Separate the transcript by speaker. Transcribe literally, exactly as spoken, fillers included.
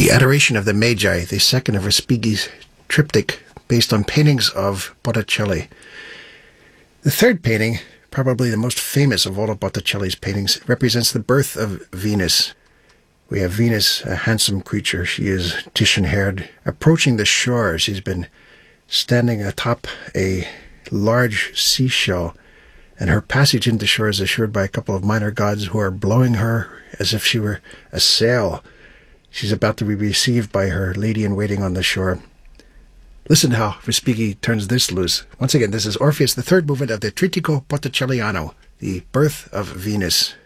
Speaker 1: The Adoration of the Magi, the second of Respighi's triptych based on paintings of Botticelli. The third painting, probably the most famous of all of Botticelli's paintings, represents the birth of Venus. We have Venus, a handsome creature. She is Titian-haired, approaching the shore. She's been standing atop a large seashell, and her passage into shore is assured by a couple of minor gods who are blowing her as if she were a sail. She's about to be received by her lady-in-waiting on the shore. Listen how Respighi turns this loose. Once again, this is Orpheus, the third movement of the Trittico Botticelliano, the birth of Venus.